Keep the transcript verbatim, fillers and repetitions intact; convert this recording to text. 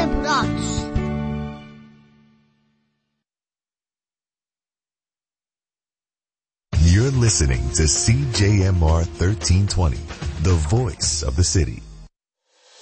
the Bronx. You're listening to C J M R thirteen twenty, the voice of the city.